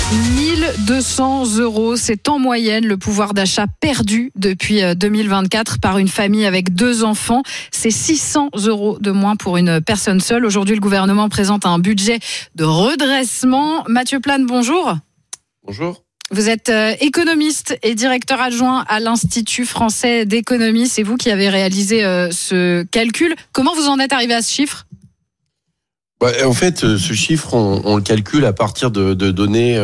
1200 €, c'est en moyenne le pouvoir d'achat perdu depuis 2024 par une famille avec 2 enfants. C'est 600 € de moins pour une personne seule. Aujourd'hui, le gouvernement présente un budget de redressement. Mathieu Plane, bonjour. Bonjour. Vous êtes économiste et directeur adjoint à l'Institut français d'économie. C'est vous qui avez réalisé ce calcul. Comment vous en êtes arrivé à ce chiffre ? En fait, ce chiffre, on le calcule à partir de données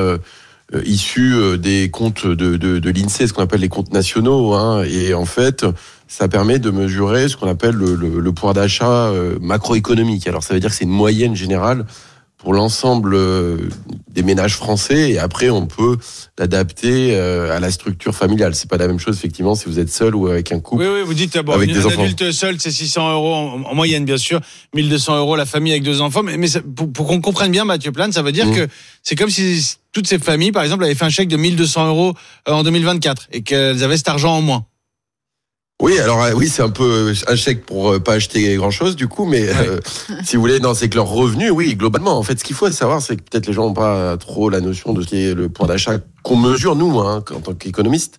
issues des comptes de l'INSEE, ce qu'on appelle les comptes nationaux. Et en fait, ça permet de mesurer ce qu'on appelle le pouvoir d'achat macroéconomique. Alors, ça veut dire que c'est une moyenne générale pour l'ensemble des ménages français, et après on peut l'adapter à la structure familiale. C'est pas la même chose effectivement si vous êtes seul ou avec un couple. Oui, vous dites avec des enfants. Un adulte seul, c'est 600 € en moyenne, bien sûr, 1200 € la famille avec 2 enfants. Mais ça, pour qu'on comprenne bien, Mathieu Plane, ça veut dire que c'est comme si toutes ces familles, par exemple, avaient fait un chèque de 1200 € en 2024 et qu'elles avaient cet argent en moins. Oui, alors oui, c'est un peu un chèque pour pas acheter grand-chose du coup, mais si vous voulez, non, c'est que leur revenu, oui, globalement, en fait, ce qu'il faut savoir, c'est que peut-être les gens n'ont pas trop la notion de ce qui est le pouvoir d'achat qu'on mesure nous, en tant qu'économistes.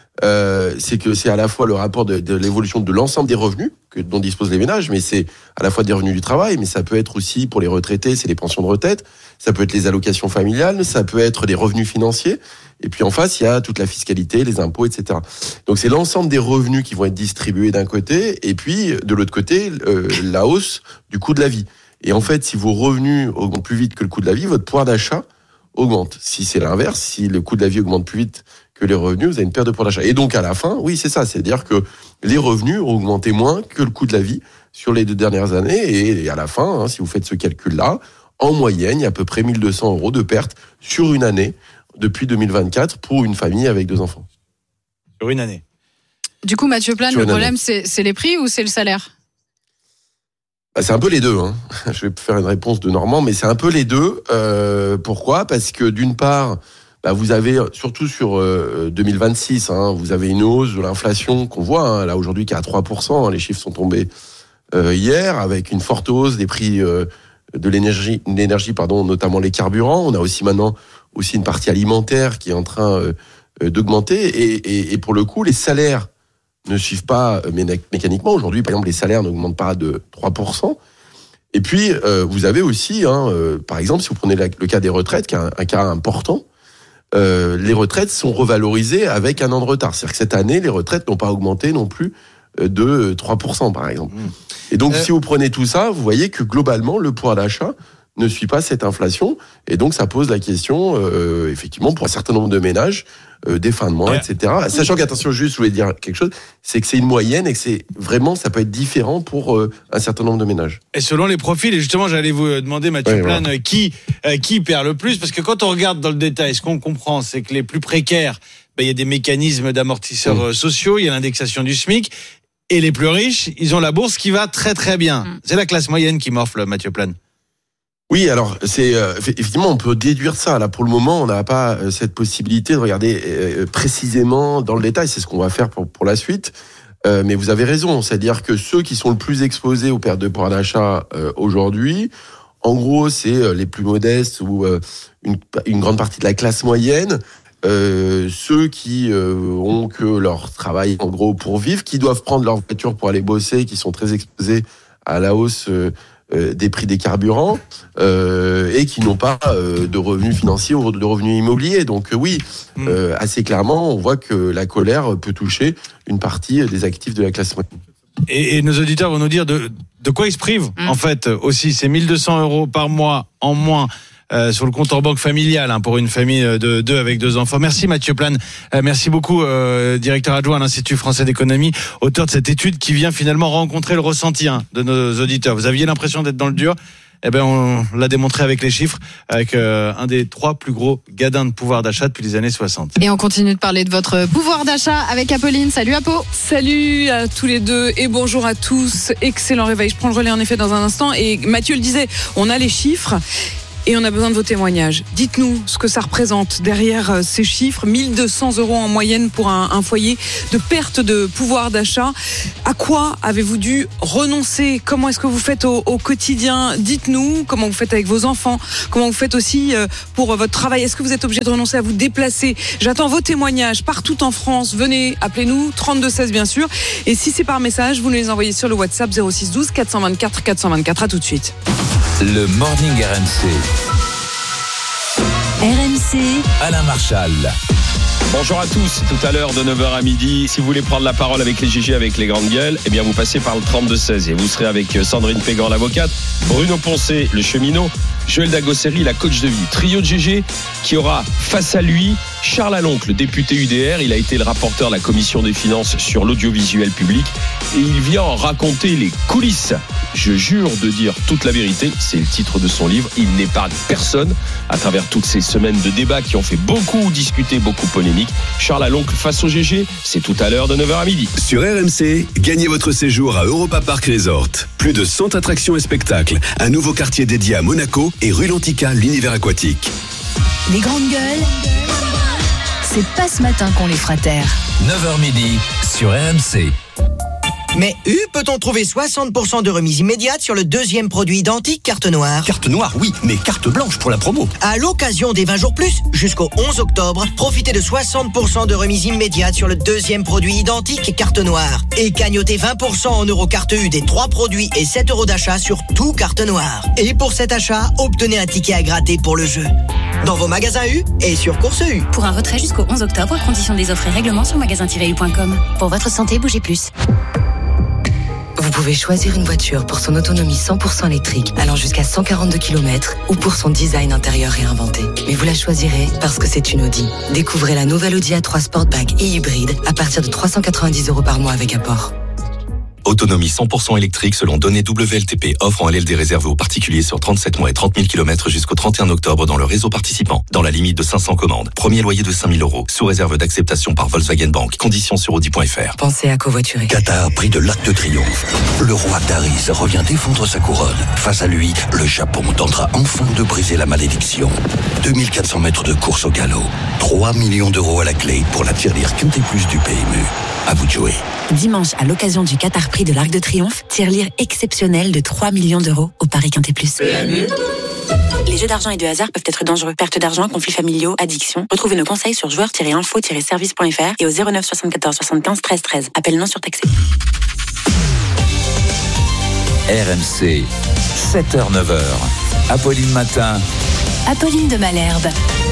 C'est que c'est à la fois le rapport de l'évolution de l'ensemble des revenus dont disposent les ménages, mais c'est à la fois des revenus du travail, mais ça peut être aussi pour les retraités, c'est les pensions de retraite, ça peut être les allocations familiales, ça peut être des revenus financiers, et puis en face, il y a toute la fiscalité, les impôts, etc. Donc c'est l'ensemble des revenus qui vont être distribués d'un côté, et puis de l'autre côté, la hausse du coût de la vie. Et en fait, si vos revenus augmentent plus vite que le coût de la vie, votre pouvoir d'achat augmente. Si c'est l'inverse, si le coût de la vie augmente plus vite que les revenus, vous avez une perte de pouvoir d'achat. Et donc à la fin, oui, c'est ça, c'est-à-dire que les revenus ont augmenté moins que le coût de la vie sur les 2 dernières années, et à la fin, si vous faites ce calcul-là, en moyenne, il y a à peu près 1200 € de pertes sur une année depuis 2024 pour une famille avec 2 enfants. Sur une année. Du coup, Mathieu Plane, le problème, c'est les prix ou c'est le salaire ? C'est un peu les deux. Je vais faire une réponse de Normand, mais c'est un peu les deux. Pourquoi ? Parce que d'une part, vous avez, surtout sur 2026, vous avez une hausse de l'inflation qu'on voit, là aujourd'hui qui est à 3%, les chiffres sont tombés hier, avec une forte hausse des prix de l'énergie, notamment les carburants. On a aussi maintenant une partie alimentaire qui est en train d'augmenter, et pour le coup, les salaires ne suivent pas mécaniquement. Aujourd'hui, par exemple, les salaires n'augmentent pas de 3%. Et puis, vous avez aussi, par exemple, si vous prenez le cas des retraites, qui est un cas important, les retraites sont revalorisées avec un an de retard. C'est-à-dire que cette année, les retraites n'ont pas augmenté non plus de 3%, par exemple. Et donc, si vous prenez tout ça, vous voyez que globalement, le pouvoir d'achat ne suit pas cette inflation. Et donc, ça pose la question, effectivement, pour un certain nombre de ménages, des fins de mois, etc. Sachant qu'attention, juste, je voulais dire quelque chose, c'est que c'est une moyenne et que c'est vraiment, ça peut être différent pour un certain nombre de ménages. Et selon les profils, et justement, j'allais vous demander, Mathieu Plane, qui perd le plus, parce que quand on regarde dans le détail, ce qu'on comprend, c'est que les plus précaires, il y a des mécanismes d'amortisseurs sociaux, il y a l'indexation du SMIC, et les plus riches, ils ont la bourse qui va très très bien. C'est la classe moyenne qui morfle, Mathieu Plane. Oui, alors c'est effectivement, on peut déduire ça. Là, pour le moment, on n'a pas cette possibilité de regarder précisément dans le détail. C'est ce qu'on va faire pour la suite. Mais vous avez raison, c'est-à-dire que ceux qui sont le plus exposés aux pertes de pouvoir d'achat aujourd'hui, en gros, c'est les plus modestes ou une grande partie de la classe moyenne. Ceux qui ont que leur travail en gros pour vivre, qui doivent prendre leur voiture pour aller bosser, qui sont très exposés à la hausse des prix des carburants, et qui n'ont pas de revenus financiers ou de revenus immobiliers. Donc assez clairement, on voit que la colère peut toucher une partie des actifs de la classe moyenne. Et nos auditeurs vont nous dire de quoi ils se privent, en fait, aussi. C'est 1200 € par mois en moins sur le compte en banque familial pour une famille de 2 avec 2 enfants. Merci Mathieu Plane, merci beaucoup, directeur adjoint à l'Institut français d'économie, auteur de cette étude qui vient finalement rencontrer le ressenti de nos auditeurs. Vous aviez l'impression d'être dans le dur, on l'a démontré avec les chiffres, avec un des 3 plus gros gadins de pouvoir d'achat depuis les années 60. Et on continue de parler de votre pouvoir d'achat avec Apolline. Salut Apo. Salut à tous les deux et bonjour à tous. Excellent réveil. Je prends le relais en effet dans un instant. Et Mathieu le disait, on a les chiffres. Et on a besoin de vos témoignages. Dites-nous ce que ça représente derrière ces chiffres. 1 200 € en moyenne pour un foyer de perte de pouvoir d'achat. À quoi avez-vous dû renoncer? Comment est-ce que vous faites au quotidien? Dites-nous comment vous faites avec vos enfants. Comment vous faites aussi pour votre travail. Est-ce que vous êtes obligé de renoncer à vous déplacer? J'attends vos témoignages partout en France. Venez, appelez-nous, 32 16 bien sûr. Et si c'est par message, vous nous les envoyez sur le WhatsApp 06 12 424 424. À tout de suite. Le Morning RMC. RMC, Alain Marchal. Bonjour à tous, tout à l'heure de 9h à midi. Si vous voulez prendre la parole avec les GG, avec les grandes gueules, eh bien vous passez par le 32-16 et vous serez avec Sandrine Pégan, l'avocate, Bruno Poncé, le cheminot, Joël Dagosseri, la coach de vie. Trio de GG qui aura face à lui Charles Aloncle, le député UDR. Il a été le rapporteur de la commission des finances sur l'audiovisuel public et il vient en raconter les coulisses. Je jure de dire toute la vérité, c'est le titre de son livre. Il n'épargne personne à travers toutes ces semaines de débats qui ont fait beaucoup discuter, beaucoup polémique. Charles Aloncle face au GG, c'est tout à l'heure de 9h à midi. Sur RMC, gagnez votre séjour à Europa Park Resort. Plus de 100 attractions et spectacles, un nouveau quartier dédié à Monaco et rue Lantica, l'univers aquatique. les grandes gueules, c'est pas ce matin qu'on les fera taire. 9h midi sur RMC. Mais peut-on trouver 60% de remise immédiate sur le deuxième produit identique carte noire? Carte noire, oui, mais carte blanche pour la promo. À l'occasion des 20 jours plus, jusqu'au 11 octobre, profitez de 60% de remise immédiate sur le deuxième produit identique carte noire. Et cagnotez 20% en euros carte U des 3 produits et 7 € d'achat sur tout carte noire. Et pour cet achat, obtenez un ticket à gratter pour le jeu. Dans vos magasins U et sur Course U. Pour un retrait jusqu'au 11 octobre, conditions des offres et règlements sur magasin-u.com. Pour votre santé, bougez plus. Vous pouvez choisir une voiture pour son autonomie 100% électrique allant jusqu'à 142 km ou pour son design intérieur réinventé. Mais vous la choisirez parce que c'est une Audi. Découvrez la nouvelle Audi A3 Sportback et hybride à partir de 390 € par mois avec apport. Autonomie 100% électrique selon données WLTP. Offre en LLD réservé aux particuliers sur 37 mois et 30 000 km jusqu'au 31 octobre dans le réseau participant. Dans la limite de 500 commandes. Premier loyer de 5 000 €. Sous réserve d'acceptation par Volkswagen Bank. Conditions sur Audi.fr. Pensez à covoiturer. Qatar, prix de l'Arc de Triomphe. Le roi Taris revient défendre sa couronne. Face à lui, le Japon tentera enfin de briser la malédiction. 2400 mètres de course au galop. 3 millions d'euros à la clé pour la tirelire Quintet Plus du PMU. À vous de jouer. Dimanche, à l'occasion du Qatar Prix de l'Arc de Triomphe, tirelire exceptionnelle de 3 millions d'euros au Paris Quintet Plus. Les jeux d'argent et de hasard peuvent être dangereux. Perte d'argent, conflits familiaux, addiction. Retrouvez nos conseils sur joueurs-info-service.fr et au 09 74 75 13 13. Appel non surtaxé. RMC, 7h-9h. Apolline Matin. Apolline de Malherbe.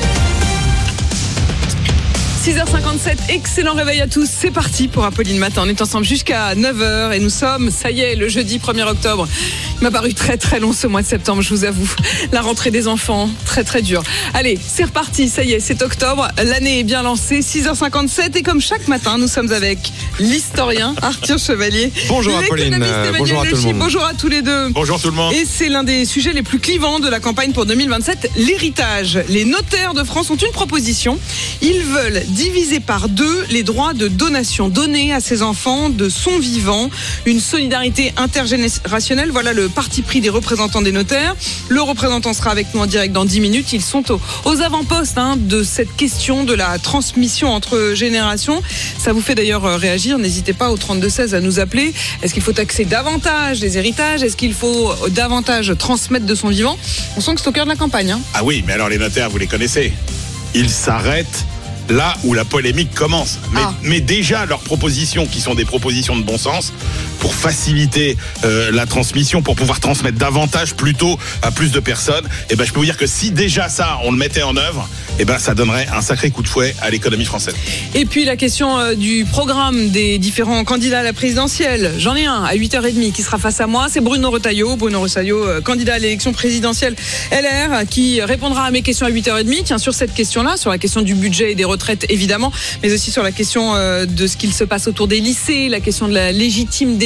6h57, excellent réveil à tous. C'est parti pour Apolline Matin. On est ensemble jusqu'à 9h et nous sommes, ça y est, le jeudi 1er octobre. Il m'a paru très très long ce mois de septembre, je vous avoue. La rentrée des enfants, très très dur. Allez, c'est reparti, ça y est, c'est octobre. L'année est bien lancée, 6h57 et comme chaque matin, nous sommes avec l'historien Arthur Chevalier. Bonjour Apolline, bonjour à tout le monde. Bonjour à tous les deux. Bonjour tout le monde. Et c'est l'un des sujets les plus clivants de la campagne pour 2027, l'héritage. Les notaires de France ont une proposition. Ils veulent diviser par 2 les droits de donation donnés à ses enfants de son vivant. Une solidarité intergénérationnelle, voilà le parti pris des représentants des notaires. Le représentant sera avec nous en direct dans 10 minutes. Ils sont aux avant-postes de cette question de la transmission entre générations. Ça vous fait d'ailleurs réagir. N'hésitez pas au 32-16 à nous appeler. Est-ce qu'il faut taxer davantage les héritages? Est-ce qu'il faut davantage transmettre de son vivant? On sent que c'est au cœur de la campagne. Ah oui, mais alors les notaires, vous les connaissez. Ils s'arrêtent là où la polémique commence. Mais déjà, leurs propositions, qui sont des propositions de bon sens, pour faciliter la transmission, pour pouvoir transmettre davantage plutôt à plus de personnes, je peux vous dire que si déjà ça, on le mettait en œuvre, ça donnerait un sacré coup de fouet à l'économie française. Et puis la question du programme des différents candidats à la présidentielle. J'en ai un à 8h30 qui sera face à moi. C'est Bruno Retailleau. Bruno Retailleau, candidat à l'élection présidentielle LR, qui répondra à mes questions à 8h30. Tiens, sur cette question-là, sur la question du budget et des retraites, évidemment, mais aussi sur la question de ce qu'il se passe autour des lycées, la question de la légitime défense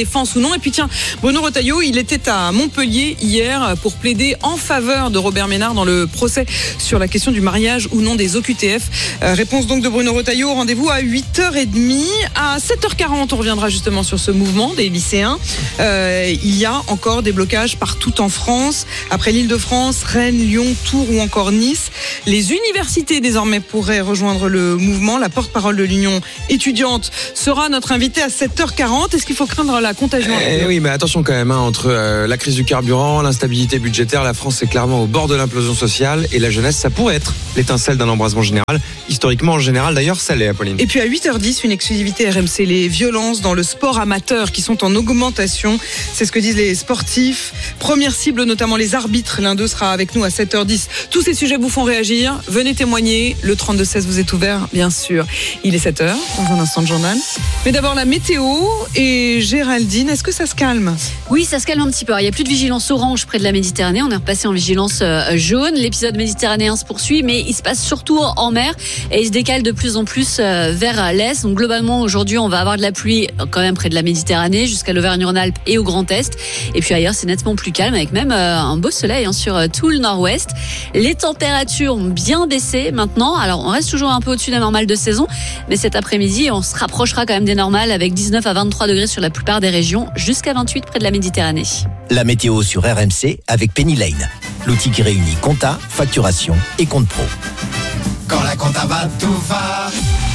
défense ou non. Et puis tiens, Bruno Retailleau, il était à Montpellier hier pour plaider en faveur de Robert Ménard dans le procès sur la question du mariage ou non des OQTF. Réponse donc de Bruno Retailleau. Rendez-vous à 8h30. À 7h40, on reviendra justement sur ce mouvement des lycéens. Il y a encore des blocages partout en France. Après l'Île-de-France, Rennes, Lyon, Tours ou encore Nice. Les universités désormais pourraient rejoindre le mouvement. La porte-parole de l'Union étudiante sera notre invitée à 7h40. Est-ce qu'il faut craindre la contagion? Oui, mais attention quand même, entre la crise du carburant, l'instabilité budgétaire, la France est clairement au bord de l'implosion sociale et la jeunesse, ça pourrait être l'étincelle d'un embrasement général. Historiquement, en général, d'ailleurs, ça l'est, Apolline. Et puis à 8h10, une exclusivité RMC, les violences dans le sport amateur qui sont en augmentation. C'est ce que disent les sportifs. Première cible, notamment les arbitres. L'un d'eux sera avec nous à 7h10. Tous ces sujets vous font réagir. Venez témoigner. Le 32-16 vous est ouvert, bien sûr. Il est 7h, dans un instant de journal. Mais d'abord la météo. Et Géraldine, est-ce que ça se calme? Oui, ça se calme un petit peu. Il n'y a plus de vigilance orange près de la Méditerranée. On est repassé en vigilance jaune. L'épisode méditerranéen se poursuit, mais il se passe surtout en mer et il se décale de plus en plus vers l'est. Donc globalement, aujourd'hui, on va avoir de la pluie quand même près de la Méditerranée, jusqu'à l'Auvergne-Rhône-Alpes et au Grand Est. Et puis ailleurs, c'est nettement plus calme, avec même un beau soleil sur tout le nord-ouest. Les températures ont bien baissé maintenant. Alors, on reste toujours un peu au-dessus de la normale de saison, mais cet après-midi, on se rapprochera quand même des normales, avec 19 à 23 degrés sur la plupart des régions, jusqu'à 28 près de la Méditerranée. La météo sur RMC avec Penny Lane, l'outil qui réunit compta, facturation et compte pro. Quand la compta va, tout va.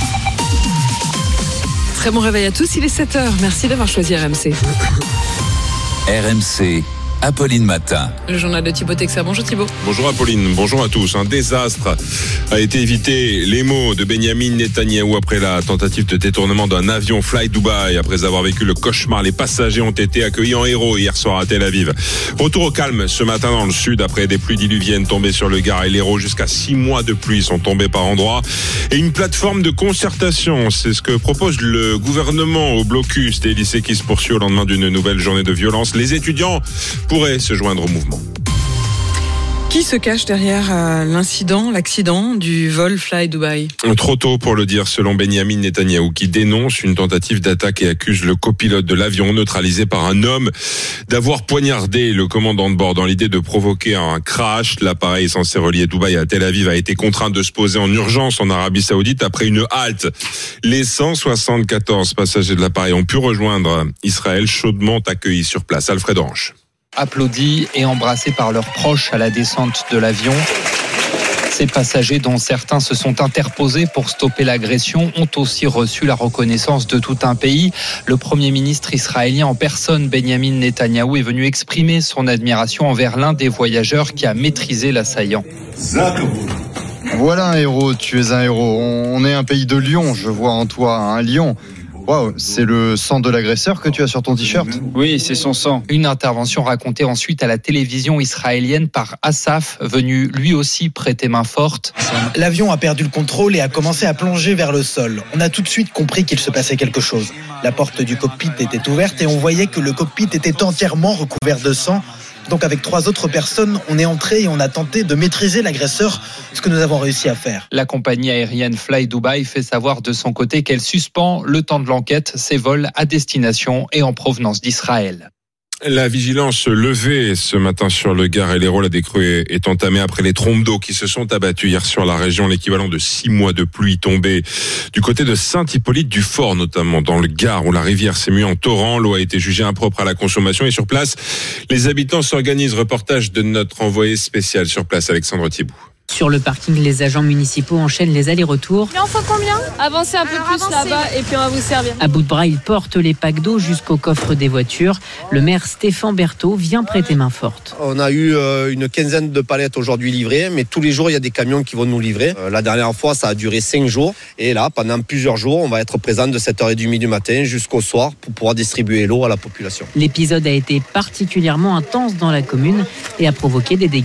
Très bon réveil à tous, il est 7h. Merci d'avoir choisi RMC. RMC, Apolline Matin. Le journal de Thibaut Texer. Bonjour Thibaut. Bonjour Apolline, bonjour à tous. Un désastre a été évité. Les mots de Benyamin Netanyahou après la tentative de détournement d'un avion Fly Dubai. Après avoir vécu le cauchemar, les passagers ont été accueillis en héros hier soir à Tel Aviv. Retour au calme ce matin dans le sud après des pluies diluviennes tombées sur le Gard et l'Hérault. Jusqu'à 6 mois de pluie sont tombés par endroits. Et une plateforme de concertation, c'est ce que propose le gouvernement au blocus des lycées qui se poursuit au lendemain d'une nouvelle journée de violence. Les étudiants pourraient se joindre au mouvement. Qui se cache derrière l'accident du vol Fly Dubai? Trop tôt pour le dire, selon Benyamin Netanyahou, qui dénonce une tentative d'attaque et accuse le copilote de l'avion neutralisé par un homme d'avoir poignardé le commandant de bord dans l'idée de provoquer un crash. L'appareil censé relier Dubaï à Tel Aviv a été contraint de se poser en urgence en Arabie Saoudite après une halte. Les 174 passagers de l'appareil ont pu rejoindre Israël, chaudement accueillis sur place. Alfred Orange. Applaudis et embrassés par leurs proches à la descente de l'avion. Ces passagers, dont certains se sont interposés pour stopper l'agression, ont aussi reçu la reconnaissance de tout un pays. Le Premier ministre israélien en personne, Benyamin Netanyahou, est venu exprimer son admiration envers l'un des voyageurs qui a maîtrisé l'assaillant. Voilà un héros, tu es un héros. On est un pays de lions, je vois en toi un lion. Wow, c'est le sang de l'agresseur que tu as sur ton t-shirt? Oui, c'est son sang. Une intervention racontée ensuite à la télévision israélienne par Asaf, venu lui aussi prêter main forte. L'avion a perdu le contrôle et a commencé à plonger vers le sol. On a tout de suite compris qu'il se passait quelque chose. La porte du cockpit était ouverte et on voyait que le cockpit était entièrement recouvert de sang. Donc avec 3 autres personnes, on est entré et on a tenté de maîtriser l'agresseur, ce que nous avons réussi à faire. La compagnie aérienne Fly Dubai fait savoir de son côté qu'elle suspend, le temps de l'enquête, ses vols à destination et en provenance d'Israël. La vigilance levée ce matin sur le Gard et l'Hérault. La décrue est entamée après les trombes d'eau qui se sont abattues hier sur la région. L'équivalent de 6 mois de pluie tombée du côté de Saint-Hippolyte-du-Fort, notamment dans le Gard, où la rivière s'est mue en torrent. L'eau a été jugée impropre à la consommation et sur place, les habitants s'organisent. Reportage de notre envoyé spécial sur place, Alexandre Thibault. Sur le parking, les agents municipaux enchaînent les allers-retours. Il en faut combien? Avancez un peu plus là-bas et puis on va vous servir. À bout de bras, ils portent les packs d'eau jusqu'au coffre des voitures. Le maire Stéphane Berthaud vient prêter main forte. On a eu une quinzaine de palettes aujourd'hui livrées, mais tous les jours, il y a des camions qui vont nous livrer. La dernière fois, ça a duré 5 jours. Et là, pendant plusieurs jours, on va être présent de 7h30 du matin jusqu'au soir pour pouvoir distribuer l'eau à la population. L'épisode a été particulièrement intense dans la commune et a provoqué des dégâts. Il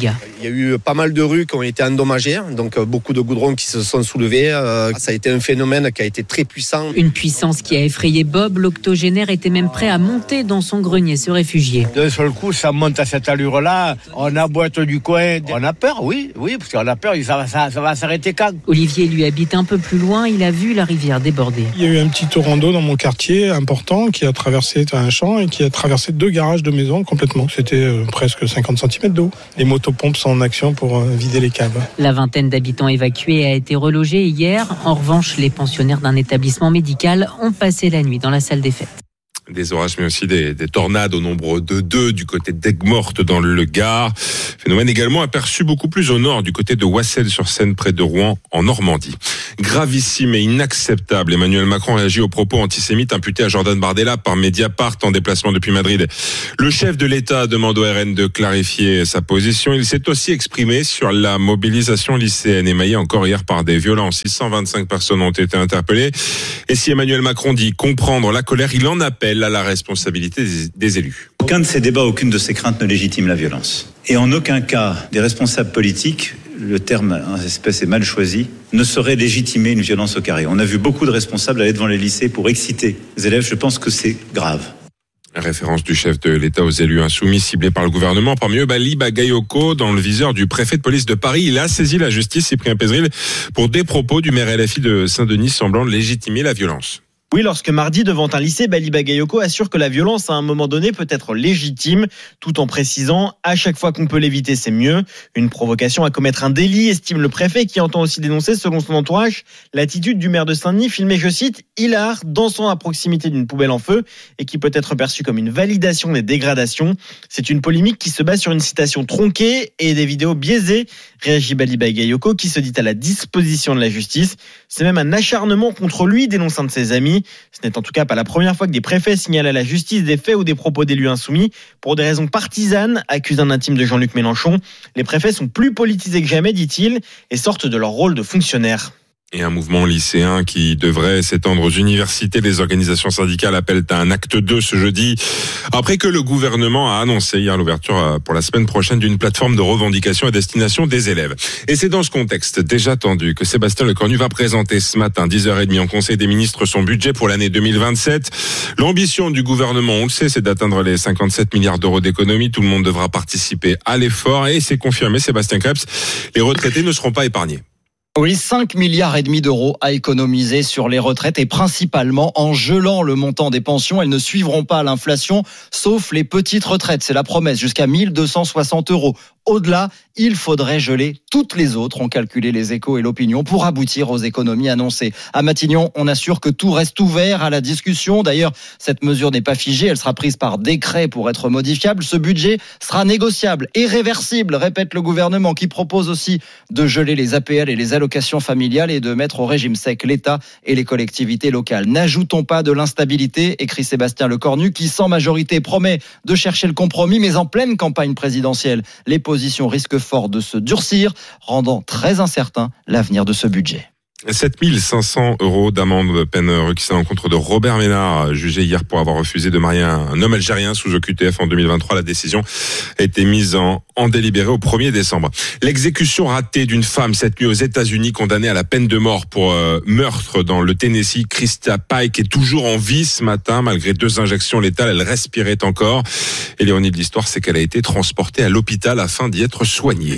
Il y a eu pas mal de rues qui ont été endommagées, donc beaucoup de goudrons qui se sont soulevés. Ça a été un phénomène qui a été très puissant. Une puissance qui a effrayé Bob. L'octogénaire était même prêt à monter dans son grenier, se réfugier. D'un seul coup, ça monte à cette allure-là. On aboite du coin. On a peur, oui, parce qu'on a peur. Ça va s'arrêter quand ? Olivier lui habite un peu plus loin. Il a vu la rivière déborder. Il y a eu un petit torrent d'eau dans mon quartier important qui a traversé un champ et qui a traversé 2 garages de maison complètement. C'était presque 50 cm d'eau. Les motopompes sont en action pour vider les caves. La vingtaine d'habitants évacués a été relogée hier. En revanche, les pensionnaires d'un établissement médical ont passé la nuit dans la salle des fêtes. Des orages, mais aussi des tornades au nombre de 2 du côté d'Aigues-Mortes dans le Gard. Phénomène également aperçu beaucoup plus au nord, du côté de Wassel-sur-Seine, près de Rouen, en Normandie. Gravissime et inacceptable. Emmanuel Macron réagit aux propos antisémites imputés à Jordan Bardella par Mediapart en déplacement depuis Madrid. Le chef de l'État demande au RN de clarifier sa position. Il s'est aussi exprimé sur la mobilisation lycéenne émaillée encore hier par des violences. 625 personnes ont été interpellées. Et si Emmanuel Macron dit comprendre la colère, il en appelle à la responsabilité des élus. Aucun de ces débats, aucune de ces craintes ne légitime la violence. Et en aucun cas, des responsables politiques, le terme en espèce est mal choisi, ne saurait légitimer une violence au carré. On a vu beaucoup de responsables aller devant les lycées pour exciter les élèves. Je pense que c'est grave. Référence du chef de l'État aux élus insoumis ciblés par le gouvernement. Parmi eux, Bali Bagayoko, dans le viseur du préfet de police de Paris. Il a saisi la justice, Cyprien Pézeril, pour des propos du maire LFI de Saint-Denis semblant légitimer la violence. Oui, lorsque mardi, devant un lycée, Bali Bagayoko assure que la violence, à un moment donné, peut être légitime, tout en précisant « à chaque fois qu'on peut l'éviter, c'est mieux ». Une provocation à commettre un délit, estime le préfet, qui entend aussi dénoncer, selon son entourage, l'attitude du maire de Saint-Denis, filmé, je cite, « hilar, dansant à proximité d'une poubelle en feu » et qui peut être perçue comme une validation des dégradations. C'est une polémique qui se base sur une citation tronquée et des vidéos biaisées, réagit Bali Bagayoko, qui se dit à la disposition de la justice. C'est même un acharnement contre lui, dénonce un de ses amis. Ce n'est en tout cas pas la première fois que des préfets signalent à la justice des faits ou des propos d'élus insoumis pour des raisons partisanes, accuse un intime de Jean-Luc Mélenchon. Les préfets sont plus politisés que jamais, dit-il, et sortent de leur rôle de fonctionnaire. Et un mouvement lycéen qui devrait s'étendre aux universités. Les organisations syndicales appellent à un acte 2 ce jeudi, après que le gouvernement a annoncé hier l'ouverture pour la semaine prochaine d'une plateforme de revendication à destination des élèves. Et c'est dans ce contexte déjà tendu que Sébastien Lecornu va présenter ce matin, 10h30, en Conseil des ministres, son budget pour l'année 2027. L'ambition du gouvernement, on le sait, c'est d'atteindre les 57 milliards d'euros d'économie. Tout le monde devra participer à l'effort et c'est confirmé, Sébastien Krebs, les retraités ne seront pas épargnés. Oui, 5,5 milliards d'euros à économiser sur les retraites et principalement en gelant le montant des pensions. Elles ne suivront pas l'inflation, sauf les petites retraites. C'est la promesse, jusqu'à 1 260 euros. Au-delà, il faudrait geler toutes les autres, ont calculé les Échos et l'Opinion, pour aboutir aux économies annoncées. À Matignon, on assure que tout reste ouvert à la discussion. D'ailleurs, cette mesure n'est pas figée, elle sera prise par décret pour être modifiable. Ce budget sera négociable et réversible, répète le gouvernement, qui propose aussi de geler les APL et les allocations familiales et de mettre au régime sec l'État et les collectivités locales. N'ajoutons pas de l'instabilité, écrit Sébastien Lecornu, qui sans majorité promet de chercher le compromis, mais en pleine campagne présidentielle. Les positions risquent fort de se durcir, rendant très incertain l'avenir de ce budget. 7 500 euros d'amende, peine requise à l'encontre de Robert Ménard, jugé hier pour avoir refusé de marier un homme algérien sous OQTF en 2023. La décision a été mise en délibéré au 1er décembre. L'exécution ratée d'une femme cette nuit aux États-Unis, condamnée à la peine de mort pour meurtre dans le Tennessee. Krista Pike est toujours en vie ce matin, malgré 2 injections létales. Elle respirait encore. Et l'ironie de l'histoire, c'est qu'elle a été transportée à l'hôpital afin d'y être soignée.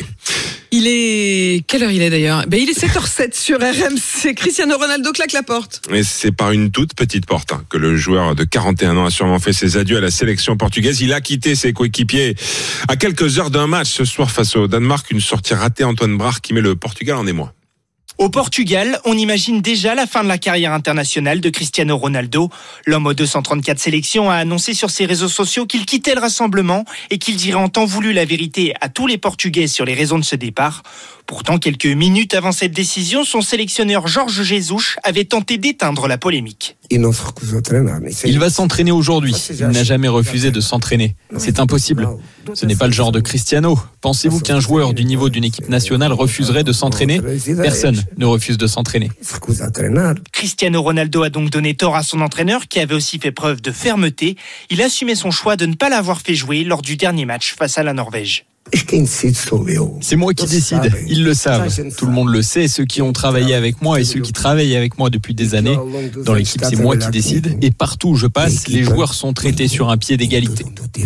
Quelle heure il est d'ailleurs ? Il est 7h07 sur RMC. Cristiano Ronaldo claque la porte. Et c'est par une toute petite porte que le joueur de 41 ans a sûrement fait ses adieux à la sélection portugaise. Il a quitté ses coéquipiers à quelques heures d'un match ce soir face au Danemark. Une sortie ratée, Antoine Brach, qui met le Portugal en émoi. Au Portugal, on imagine déjà la fin de la carrière internationale de Cristiano Ronaldo. L'homme aux 234 sélections a annoncé sur ses réseaux sociaux qu'il quittait le rassemblement et qu'il dirait en temps voulu la vérité à tous les Portugais sur les raisons de ce départ. Pourtant, quelques minutes avant cette décision, son sélectionneur Jorge Jesus avait tenté d'éteindre la polémique. Il va s'entraîner aujourd'hui. Il n'a jamais refusé de s'entraîner. C'est impossible. Ce n'est pas le genre de Cristiano. Pensez-vous qu'un joueur du niveau d'une équipe nationale refuserait de s'entraîner ? Personne ne refuse de s'entraîner. Cristiano Ronaldo a donc donné tort à son entraîneur qui avait aussi fait preuve de fermeté. Il assumait son choix de ne pas l'avoir fait jouer lors du dernier match face à la Norvège. C'est moi qui décide, ils le savent. Tout le monde le sait, ceux qui ont travaillé avec moi et ceux qui travaillent avec moi depuis des années. Dans l'équipe, c'est moi qui décide. Et partout où je passe, les joueurs sont traités sur un pied d'égalité.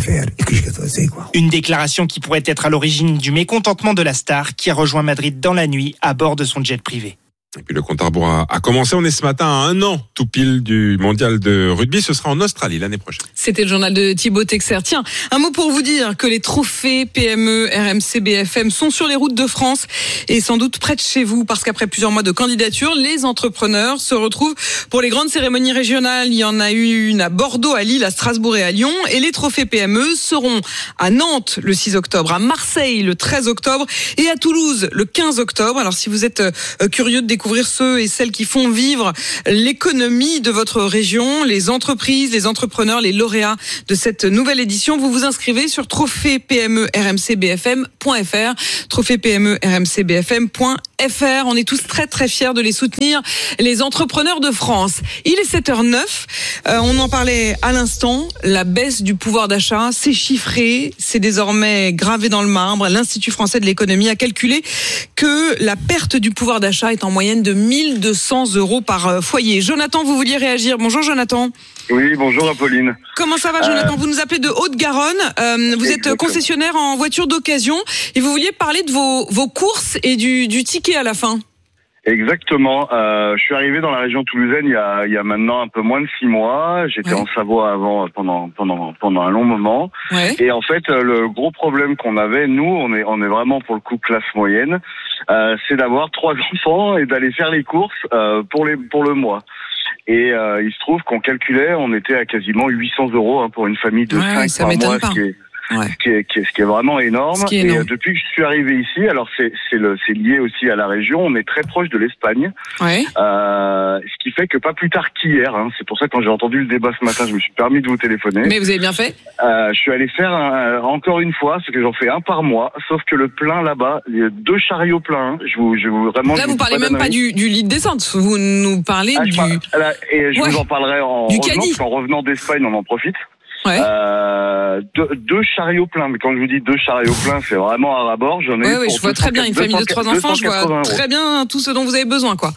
Une déclaration qui pourrait être à l'origine du mécontentement de la star qui a rejoint Madrid dans la nuit à bord de son jet privé. Et puis le compte à rebours a commencé. On est ce matin à 1 an tout pile du mondial de rugby. Ce sera en Australie l'année prochaine. C'était le journal de Thibaut Texer. Tiens, un mot pour vous dire que les trophées PME, RMC, BFM sont sur les routes de France et sans doute près de chez vous parce qu'après plusieurs mois de candidature, les entrepreneurs se retrouvent pour les grandes cérémonies régionales. Il y en a eu une à Bordeaux, à Lille, à Strasbourg et à Lyon. Et les trophées PME seront à Nantes le 6 octobre, à Marseille le 13 octobre et à Toulouse le 15 octobre. Alors si vous êtes curieux de découvrir ceux et celles qui font vivre l'économie de votre région, les entreprises, les entrepreneurs, les lauréats de cette nouvelle édition. Vous vous inscrivez sur trophée-PME-RMC-BFM.fr, trophée-PME-RMC-BFM.fr. On est tous très très fiers de les soutenir, les entrepreneurs de France. Il est 7h09, on en parlait à l'instant, la baisse du pouvoir d'achat, c'est chiffré, c'est désormais gravé dans le marbre. L'Institut français de l'économie a calculé que la perte du pouvoir d'achat est en moyenne de 1 200 € par foyer. Jonathan, vous vouliez réagir. Bonjour Jonathan. Oui, bonjour Apolline. Comment ça va Jonathan ? Vous nous appelez de Haute-Garonne. Vous êtes concessionnaire en voiture d'occasion et vous vouliez parler de vos courses et du ticket à la fin. Exactement. Je suis arrivé dans la région toulousaine il y a maintenant un peu moins de 6 mois. J'étais en Savoie avant pendant un long moment. Ouais. Et en fait, le gros problème qu'on avait, nous, on est vraiment pour le coup classe moyenne, c'est d'avoir 3 enfants et d'aller faire les courses pour le mois. Et il se trouve qu'on calculait, on était à quasiment 800 € pour une famille de 5 par mois, ce qui est vraiment énorme. Et depuis que je suis arrivé ici, alors c'est lié aussi à la région, on est très proche de l'Espagne. Ouais. Ce qui fait que pas plus tard qu'hier, c'est pour ça que quand j'ai entendu le débat ce matin, je me suis permis de vous téléphoner. Mais vous avez bien fait. Je suis allé faire encore une fois, parce que j'en fais un par mois, sauf que le plein là-bas, il y a 2 chariots pleins. Là, vous parlez même pas du lit de descente, vous nous parlez du... je vous en parlerai en revenant d'Espagne, on en profite. Ouais. 2 chariots pleins, mais quand je vous dis 2 chariots pleins, c'est vraiment à ras-bord. J'en ai je vois très bien une famille de 3 enfants, je vois très bien tout ce dont vous avez besoin, quoi.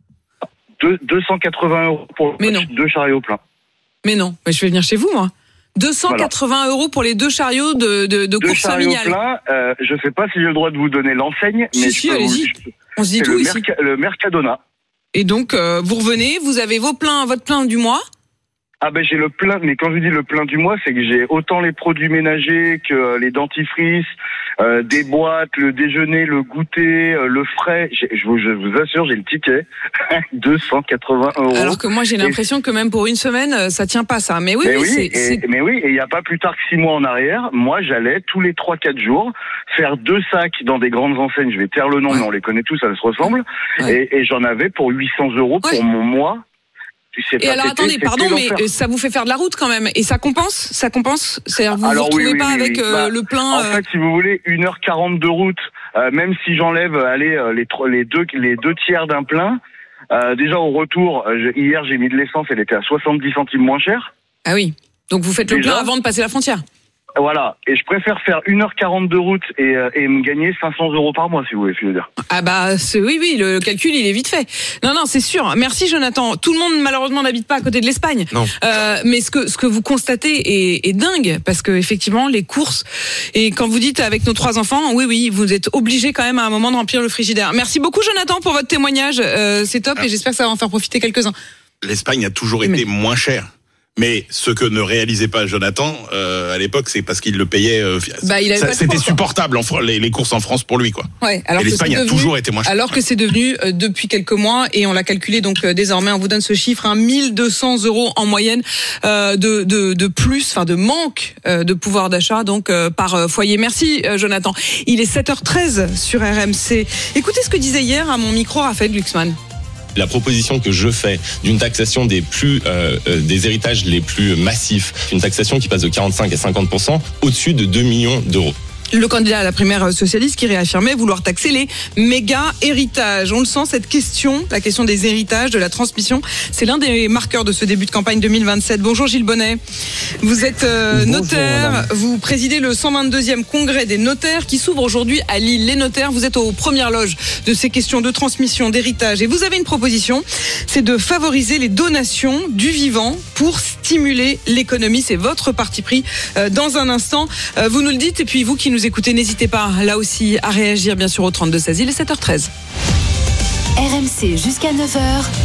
280 € pour 2 chariots pleins. Mais non, mais je vais venir chez vous, moi. 280 € pour les 2 chariots de course familiale. Pleins, je sais pas si j'ai le droit de vous donner l'enseigne, mais allez-y. On se dit tout ici. Le Mercadona. Et donc, vous revenez, vous avez votre plein du mois. Ah ben j'ai le plein, mais quand je dis le plein du mois, c'est que j'ai autant les produits ménagers que les dentifrices, des boîtes, le déjeuner, le goûter, le frais. Je vous assure, j'ai le ticket. 280 €. Alors que moi j'ai l'impression que même pour une semaine, ça tient pas ça. Mais oui, et il y a pas plus tard que 6 mois en arrière, moi j'allais tous les 3-4 jours faire 2 sacs dans des grandes enseignes. Je vais taire le nom, mais on les connaît tous, ça se ressemble. Ouais. Et j'en avais pour 800 € pour mon mois. Et alors attendez, pardon, mais ça vous fait faire de la route quand même, et ça compense. C'est-à-dire vous vous retrouvez pas avec le plein. En fait, si vous voulez, 1h40 de route, même si j'enlève, les deux tiers d'un plein. Déjà au retour, hier j'ai mis de l'essence, elle était à 70 centimes moins cher. Ah oui. Donc vous faites le plein avant de passer la frontière. Voilà, et je préfère faire 1h40 de route et me gagner 500 € par mois, si vous voulez, je veux dire. Ah bah oui, le calcul il est vite fait. Non, c'est sûr. Merci Jonathan. Tout le monde malheureusement n'habite pas à côté de l'Espagne. Non. Mais ce que vous constatez est dingue, parce que effectivement les courses, et quand vous dites avec nos 3 enfants, oui, vous êtes obligés quand même à un moment de remplir le frigidaire. Merci beaucoup Jonathan pour votre témoignage. C'est top et j'espère que ça va en faire profiter quelques-uns. L'Espagne a toujours été moins chère. Mais ce que ne réalisait pas Jonathan à l'époque, c'est parce qu'il le payait. C'était supportable les courses en France pour lui, quoi. Ouais. Et l'Espagne a toujours été moins cher. Alors que c'est devenu depuis quelques mois, et on l'a calculé donc désormais, on vous donne ce chiffre, 1 200 € en moyenne de plus, enfin de manque de pouvoir d'achat donc par foyer. Merci Jonathan. Il est 7h13 sur RMC. Écoutez ce que disait hier à mon micro Raphaël Glucksmann. La proposition que je fais d'une taxation des héritages les plus massifs, une taxation qui passe de 45 à 50%, au-dessus de 2 millions d'euros. Le candidat à la primaire socialiste qui réaffirmait vouloir taxer les méga héritages. On le sent, cette question, la question des héritages, de la transmission, c'est l'un des marqueurs de ce début de campagne 2027. Bonjour Gilles Bonnet. Vous êtes notaire, vous présidez le 122e congrès des notaires qui s'ouvre aujourd'hui à Lille. Les notaires, vous êtes aux premières loges de ces questions de transmission, d'héritage. Et vous avez une proposition, c'est de favoriser les donations du vivant pour stimuler l'économie. C'est votre parti pris. Dans un instant, vous nous le dites. Et puis vous qui nous écoutez, n'hésitez pas là aussi à réagir bien sûr au 32-16. Il est 7h13. RMC jusqu'à 9h.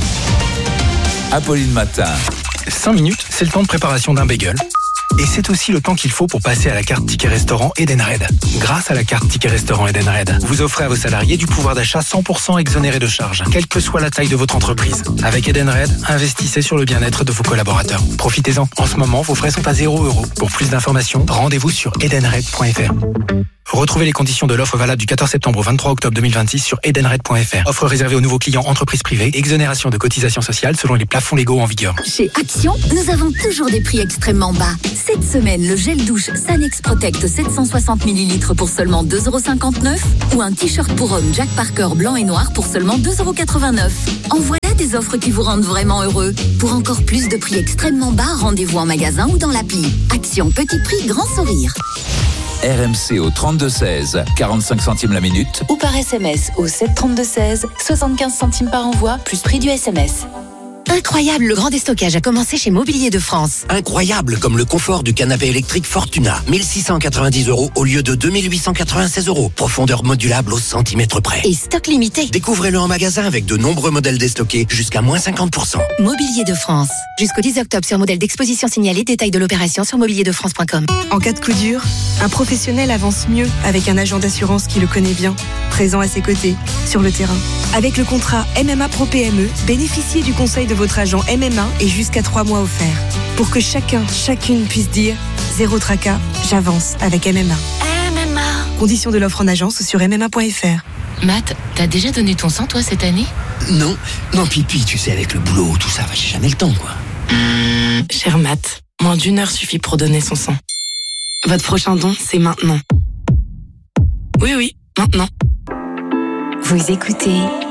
Apolline Matin. 5 minutes, c'est le temps de préparation d'un bagel. Et c'est aussi le temps qu'il faut pour passer à la carte Ticket Restaurant Edenred. Grâce à la carte Ticket Restaurant Edenred, vous offrez à vos salariés du pouvoir d'achat 100% exonéré de charges, quelle que soit la taille de votre entreprise. Avec Edenred, investissez sur le bien-être de vos collaborateurs. Profitez-en. En ce moment, vos frais sont à 0 €. Pour plus d'informations, rendez-vous sur edenred.fr. Retrouvez les conditions de l'offre valable du 14 septembre au 23 octobre 2026 sur edenred.fr. Offre réservée aux nouveaux clients entreprises privées. Exonération de cotisations sociales selon les plafonds légaux en vigueur. Chez Action, nous avons toujours des prix extrêmement bas. Cette semaine, le gel douche Sanex Protect 760 ml pour seulement 2,59 € ou un t-shirt pour homme Jack Parker blanc et noir pour seulement 2,89 €. En voilà des offres qui vous rendent vraiment heureux. Pour encore plus de prix extrêmement bas, rendez-vous en magasin ou dans l'appli. Action, petit prix, grand sourire. RMC au 32-16, 45 centimes la minute. Ou par SMS au 732-16, 75 centimes par envoi, plus prix du SMS. Incroyable, le grand déstockage a commencé chez Mobilier de France. Incroyable, comme le confort du canapé électrique Fortuna. 1690 € au lieu de 2896 €. Profondeur modulable au centimètre près. Et stock limité. Découvrez-le en magasin avec de nombreux modèles déstockés jusqu'à moins 50%. Mobilier de France. Jusqu'au 10 octobre sur modèle d'exposition signalé. Détail de l'opération sur mobilierdefrance.com. En cas de coup dur, un professionnel avance mieux avec un agent d'assurance qui le connaît bien, présent à ses côtés, sur le terrain. Avec le contrat MMA Pro PME, bénéficiez du conseil de votre agent MMA et jusqu'à 3 mois offerts. Pour que chacune puisse dire « Zéro tracas, j'avance avec MMA ». Conditions de l'offre en agence sur MMA.fr. Matt, t'as déjà donné ton sang, toi, cette année? Non, Pipi, tu sais, avec le boulot, tout ça, j'ai jamais le temps, quoi. Cher Matt, moins d'1 heure suffit pour donner son sang. Votre prochain don, c'est maintenant. Oui, maintenant. Vous écoutez